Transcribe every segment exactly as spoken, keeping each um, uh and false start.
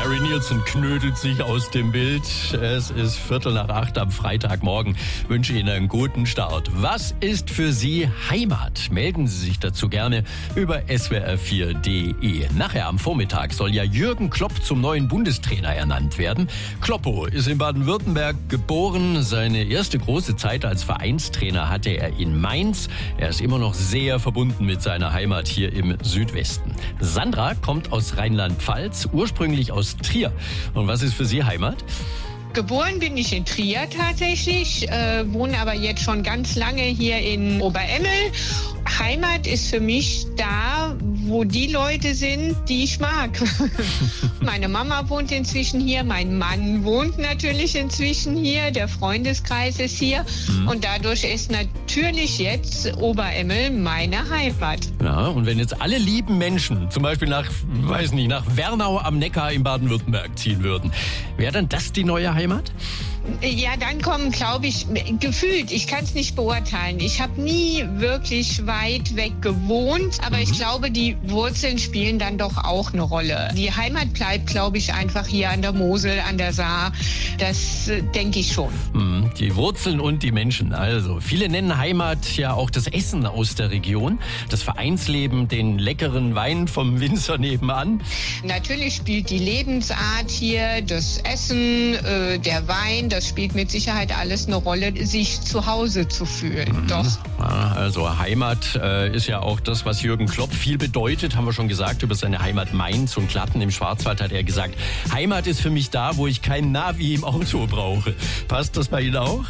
Harry Nilsson knödelt sich aus dem Bild. Es ist Viertel nach acht am Freitagmorgen. Ich wünsche Ihnen einen guten Start. Was ist für Sie Heimat? Melden Sie sich dazu gerne über S W R vier punkt de. Nachher am Vormittag soll ja Jürgen Klopp zum neuen Bundestrainer ernannt werden. Kloppo ist in Baden-Württemberg geboren. Seine erste große Zeit als Vereinstrainer hatte er in Mainz. Er ist immer noch sehr verbunden mit seiner Heimat hier im Südwesten. Sandra kommt aus Rheinland-Pfalz, ursprünglich aus Trier. Und was ist für Sie Heimat? Geboren bin ich in Trier tatsächlich, äh, wohne aber jetzt schon ganz lange hier in Oberemmel. Heimat ist für mich da, wo die Leute sind, die ich mag. Meine Mama wohnt inzwischen hier, mein Mann wohnt natürlich inzwischen hier, der Freundeskreis ist hier. Mhm. Und dadurch ist natürlich jetzt Oberemmel meine Heimat. Ja, und wenn jetzt alle lieben Menschen zum Beispiel nach, weiß nicht, nach Wernau am Neckar in Baden-Württemberg ziehen würden, wäre dann das die neue Heimat? Ja, dann kommen, glaube ich, gefühlt, ich kann es nicht beurteilen. Ich habe nie wirklich weit weg gewohnt, aber mhm. ich glaube, die Wurzeln spielen dann doch auch eine Rolle. Die Heimat bleibt, glaube ich, einfach hier an der Mosel, an der Saar. Das äh, denke ich schon. Mhm. Die Wurzeln und die Menschen. Also, viele nennen Heimat ja auch das Essen aus der Region, das Vereinsleben, den leckeren Wein vom Winzer nebenan. Natürlich spielt die Lebensart hier, das Essen, äh, der Wein, das spielt mit Sicherheit alles eine Rolle, sich zu Hause zu fühlen. Mhm. Doch. Ja, also Heimat äh, ist ja auch das, was Jürgen Klopp viel bedeutet, haben wir schon gesagt, über seine Heimat Mainz und Glatten im Schwarzwald hat er gesagt, Heimat ist für mich da, wo ich kein Navi im Auto brauche. Passt das bei Ihnen auch?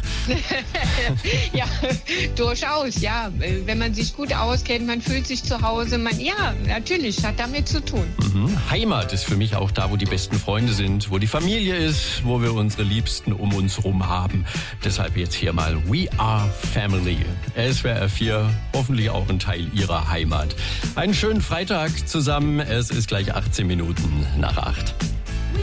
Ja, durchaus, ja. Wenn man sich gut auskennt, man fühlt sich zu Hause, man, ja, natürlich, hat damit zu tun. Mhm. Heimat ist für mich auch da, wo die besten Freunde sind, wo die Familie ist, wo wir unsere Liebsten um uns rum haben. Deshalb jetzt hier mal We Are Family. S W R vier, hoffentlich auch ein Teil Ihrer Heimat. Einen schönen Freitag zusammen. Es ist gleich achtzehn Minuten nach acht.